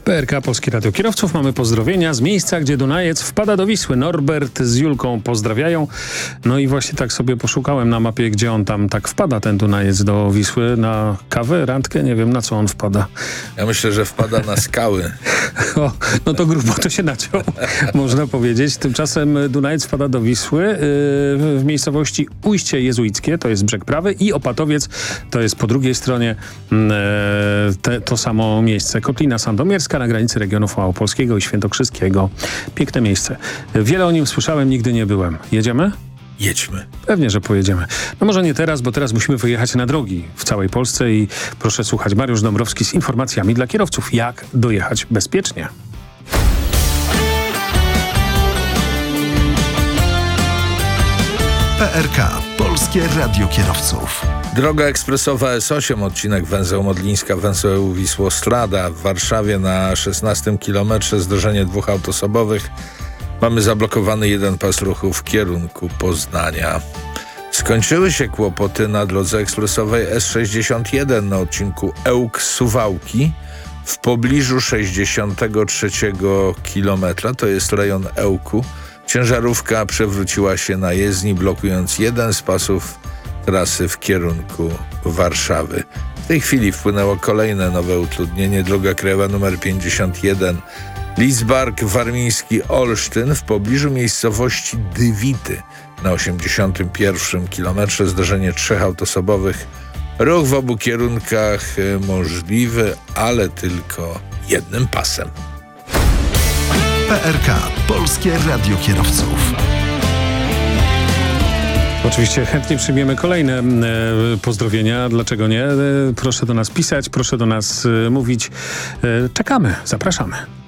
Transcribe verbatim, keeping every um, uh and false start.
P R K Polskie Radio Kierowców. Mamy pozdrowienia z miejsca, gdzie Dunajec wpada do Wisły. Norbert z Julką pozdrawiają. No i właśnie tak sobie poszukałem na mapie, gdzie on tam tak wpada, ten Dunajec do Wisły. Na kawę, randkę? Nie wiem, na co on wpada. Ja myślę, że wpada na skały. O, no to grubo to się naciął, można powiedzieć. Tymczasem Dunajec wpada do Wisły yy, w miejscowości Ujście Jezuickie, to jest brzeg prawy, i Opatowiec, to jest po drugiej stronie yy, te, to samo miejsce. Kotlina Sandomierska na granicy regionów małopolskiego i świętokrzyskiego. Piękne miejsce. Wiele o nim słyszałem, nigdy nie byłem. Jedziemy? Jedźmy. Pewnie, że pojedziemy. No może nie teraz, bo teraz musimy wyjechać na drogi w całej Polsce i proszę słuchać, Mariusz Dąbrowski z informacjami dla kierowców, jak dojechać bezpiecznie. P R K. Polskie Radio Kierowców. Droga ekspresowa S osiem, odcinek węzeł Modlińska, węzeł Wisłostrada. W Warszawie na szesnastym kilometrze zderzenie dwóch aut osobowych. Mamy zablokowany jeden pas ruchu w kierunku Poznania. Skończyły się kłopoty na drodze ekspresowej S sześćdziesiąt jeden na odcinku Ełk-Suwałki w pobliżu sześćdziesiątego trzeciego kilometra. To jest rejon Ełku. Ciężarówka przewróciła się na jezdni, blokując jeden z pasów trasy w kierunku Warszawy. W tej chwili wpłynęło kolejne nowe utrudnienie. Droga krajowa nr pięćdziesiąt jeden Lidzbark Warmiński Olsztyn w pobliżu miejscowości Dywity na osiemdziesiątym pierwszym kilometrze zderzenie trzech aut osobowych. Ruch w obu kierunkach możliwy, ale tylko jednym pasem. P R K. Polskie Radio Kierowców. Oczywiście chętnie przyjmiemy kolejne e, pozdrowienia. Dlaczego nie? E, proszę do nas pisać, proszę do nas e, mówić. E, czekamy, zapraszamy.